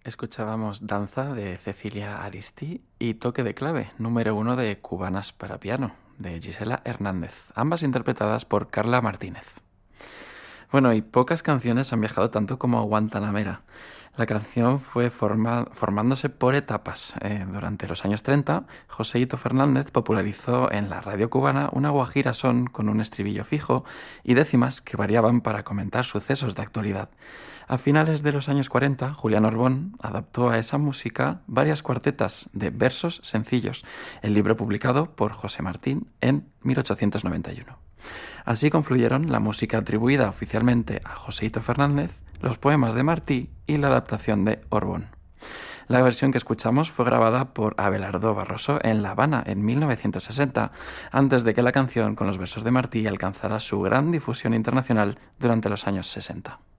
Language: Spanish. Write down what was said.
Escuchábamos Danza de Cecilia Aristi y Toque de clave, número 1 de Cubanas para piano, de Gisela Hernández, ambas interpretadas por Carla Martínez. Bueno, y pocas canciones han viajado tanto como Guantanamera. La canción fue formándose por etapas. Durante los años 30, Joséito Fernández popularizó en la radio cubana una guajira son con un estribillo fijo y décimas que variaban para comentar sucesos de actualidad. A finales de los años 40, Julián Orbón adaptó a esa música varias cuartetas de versos sencillos, el libro publicado por José Martín en 1891. Así confluyeron la música atribuida oficialmente a Joséito Fernández, los poemas de Martí y la adaptación de Orbón. La versión que escuchamos fue grabada por Abelardo Barroso en La Habana en 1960, antes de que la canción con los versos de Martí alcanzara su gran difusión internacional durante los años 60.